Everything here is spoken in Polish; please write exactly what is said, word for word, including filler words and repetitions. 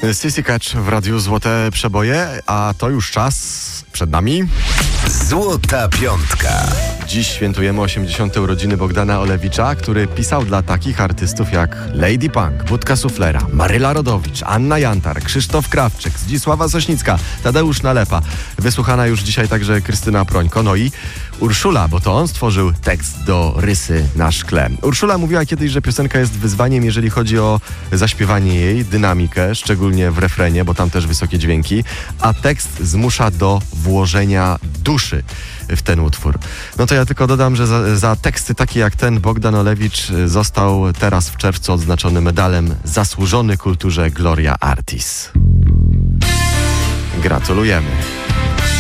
Sissy Catch w Radiu Złote Przeboje, a to już czas przed nami. Złota Piątka. Dziś świętujemy osiemdziesiąte urodziny Bogdana Olewicza, który pisał dla takich artystów jak Lady Punk, Budka Suflera, Maryla Rodowicz, Anna Jantar, Krzysztof Krawczyk, Zdzisława Sośnicka, Tadeusz Nalepa. Wysłuchana już dzisiaj także Krystyna Prońko, no i Urszula, bo to on stworzył tekst do Rysy na szkle. Urszula mówiła kiedyś, że piosenka jest wyzwaniem, jeżeli chodzi o zaśpiewanie jej, dynamikę, szczególnie w refrenie, bo tam też wysokie dźwięki, a tekst zmusza do włożenia duszy w ten utwór. No to ja tylko dodam, że za, za teksty takie jak ten Bogdan Olewicz został teraz w czerwcu odznaczony medalem Zasłużony kulturze Gloria Artis. Gratulujemy.